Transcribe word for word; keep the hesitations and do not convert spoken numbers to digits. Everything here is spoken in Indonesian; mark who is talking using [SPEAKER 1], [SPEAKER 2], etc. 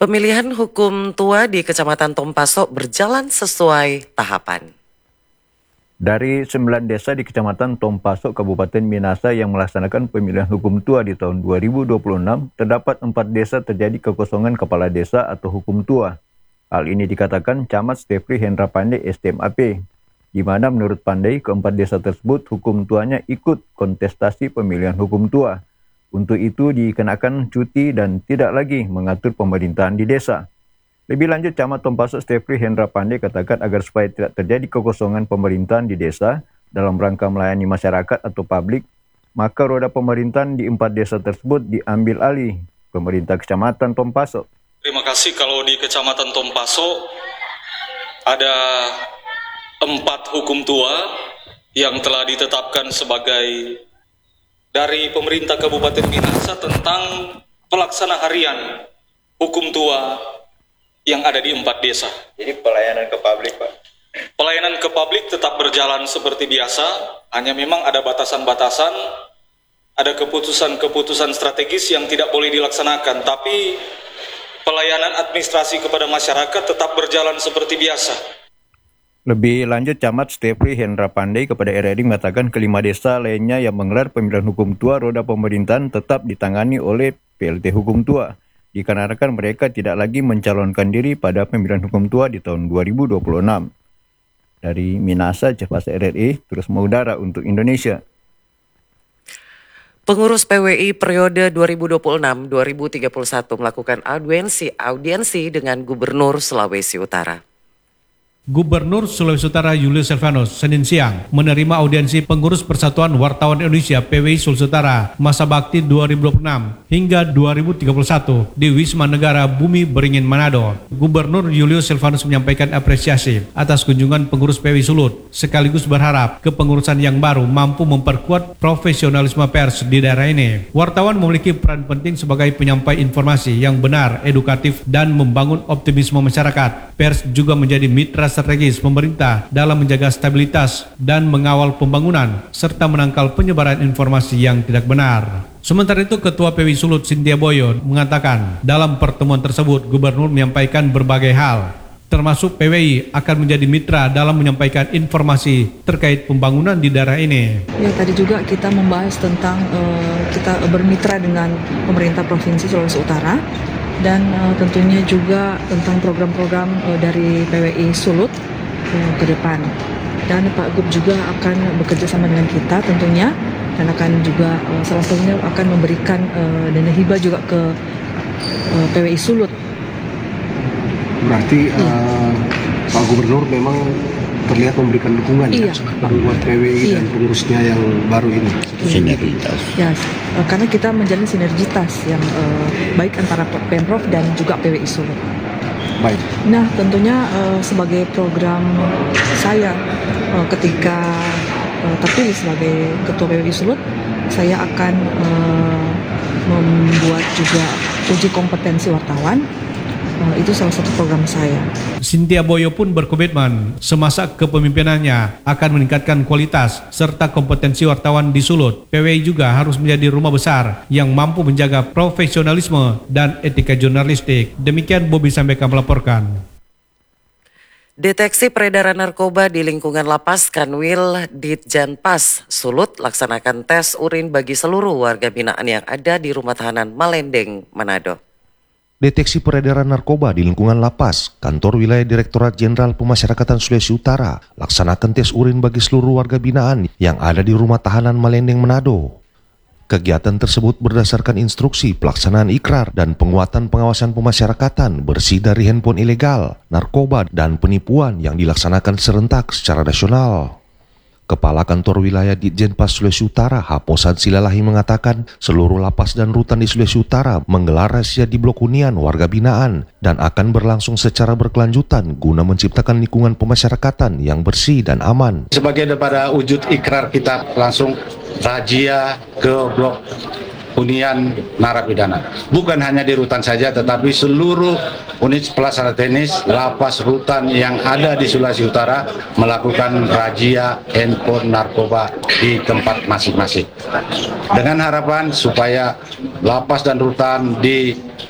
[SPEAKER 1] Pemilihan hukum tua di Kecamatan Tompaso berjalan sesuai tahapan.
[SPEAKER 2] Dari sembilan desa di Kecamatan Tompaso, Kabupaten Minahasa yang melaksanakan pemilihan hukum tua di tahun dua ribu dua puluh enam, terdapat empat desa terjadi kekosongan kepala desa atau hukum tua. Hal ini dikatakan Camat Stefri Hendra Pandey S T M A P, di mana menurut Pandey keempat desa tersebut hukum tuanya ikut kontestasi pemilihan hukum tua. Untuk itu dikenakan cuti dan tidak lagi mengatur pemerintahan di desa. Lebih lanjut, Camat Tompaso Stefri Hendra Pandey katakan agar supaya tidak terjadi kekosongan pemerintahan di desa dalam rangka melayani masyarakat atau publik, maka roda pemerintahan di empat desa tersebut diambil alih pemerintah Kecamatan Tompaso.
[SPEAKER 3] Terima kasih. Kalau di Kecamatan Tompaso ada empat hukum tua yang telah ditetapkan sebagai dari pemerintah Kabupaten Minahasa tentang pelaksana harian hukum tua yang ada di empat desa.
[SPEAKER 2] Jadi pelayanan ke publik, Pak?
[SPEAKER 3] Pelayanan ke publik tetap berjalan seperti biasa, hanya memang ada batasan-batasan, ada keputusan-keputusan strategis yang tidak boleh dilaksanakan, tapi pelayanan administrasi kepada masyarakat tetap berjalan seperti biasa.
[SPEAKER 2] Lebih lanjut, Camat Stefri Hendra Pandey kepada R R I mengatakan kelima desa lainnya yang menggelar pemilihan hukum tua roda pemerintahan tetap ditangani oleh P L T Hukum Tua, dikarenakan mereka tidak lagi mencalonkan diri pada pemilihan hukum tua di tahun dua ribu dua puluh enam. Dari Minahasa, Cepas R R I, terus mengudara untuk Indonesia.
[SPEAKER 1] Pengurus P W I periode dua ribu dua puluh enam sampai dua ribu tiga puluh satu melakukan audiensi audiensi dengan Gubernur Sulawesi Utara.
[SPEAKER 4] Gubernur Sulawesi Utara Julius Silvanus Senin siang menerima audiensi pengurus Persatuan Wartawan Indonesia P W I Sulawesi Utara masa bakti dua ribu dua puluh enam hingga dua ribu tiga puluh satu di Wisma Negara Bumi Beringin Manado. Gubernur Julius Silvanus menyampaikan apresiasi atas kunjungan pengurus P W I Sulut, sekaligus berharap kepengurusan yang baru mampu memperkuat profesionalisme pers di daerah ini. Wartawan memiliki peran penting sebagai penyampai informasi yang benar, edukatif, dan membangun optimisme masyarakat. Pers juga menjadi mitra strategis pemerintah dalam menjaga stabilitas dan mengawal pembangunan serta menangkal penyebaran informasi yang tidak benar. Sementara itu, Ketua P W I Sulut Cynthia Boyo mengatakan dalam pertemuan tersebut Gubernur menyampaikan berbagai hal, termasuk P W I akan menjadi mitra dalam menyampaikan informasi terkait pembangunan di daerah ini.
[SPEAKER 5] Ya, tadi juga kita membahas tentang uh, kita bermitra dengan pemerintah Provinsi Sulawesi Utara. Dan uh, tentunya juga tentang program-program uh, dari P W I Sulut uh, ke depan. Dan Pak Gub juga akan bekerja sama dengan kita tentunya, dan akan juga uh, salah satunya akan memberikan uh, dana hibah juga ke uh, P W I Sulut.
[SPEAKER 6] Berarti iya. uh, Pak Gubernur memang terlihat memberikan dukungan
[SPEAKER 5] iya.
[SPEAKER 6] ya buat P W I iya. dan pengurusnya yang baru ini.
[SPEAKER 5] Sinergitas. Ya, uh, karena kita menjalin sinergitas yang uh, baik antara Pemprov dan juga P W I Sulut.
[SPEAKER 6] Baik.
[SPEAKER 5] Nah, tentunya uh, sebagai program saya uh, ketika uh, terpilih sebagai Ketua P W I Sulut, saya akan uh, membuat juga uji kompetensi wartawan. Uh, itu salah satu program saya.
[SPEAKER 4] Cynthia Boyo pun berkomitmen semasa kepemimpinannya akan meningkatkan kualitas serta kompetensi wartawan di Sulut. P W I juga harus menjadi rumah besar yang mampu menjaga profesionalisme dan etika jurnalistik. Demikian Bobby sampaikan melaporkan.
[SPEAKER 1] Deteksi peredaran narkoba di lingkungan Lapas Kanwil Ditjanpas Sulut laksanakan tes urin bagi seluruh warga binaan yang ada di rumah tahanan Malendeng, Manado.
[SPEAKER 7] Deteksi peredaran narkoba di lingkungan lapas, Kantor Wilayah Direktorat Jenderal Pemasyarakatan Sulawesi Utara laksanakan tes urin bagi seluruh warga binaan yang ada di rumah tahanan Malendeng, Manado. Kegiatan tersebut berdasarkan instruksi pelaksanaan ikrar dan penguatan pengawasan pemasyarakatan bersih dari handphone ilegal, narkoba, dan penipuan yang dilaksanakan serentak secara nasional. Kepala Kantor Wilayah Ditjenpas Sulawesi Utara, Haposan Silalahi mengatakan seluruh lapas dan rutan di Sulawesi Utara menggelar razia di blok hunian warga binaan dan akan berlangsung secara berkelanjutan guna menciptakan lingkungan pemasyarakatan yang bersih dan aman.
[SPEAKER 8] Sebagai daripada wujud ikrar kita langsung razia ke blok hunian narapidana. Bukan hanya di rutan saja, tetapi seluruh unit pelaksana teknis lapas rutan yang ada di Sulawesi Utara melakukan razia handphone narkoba di tempat masing-masing. Dengan harapan supaya lapas dan rutan di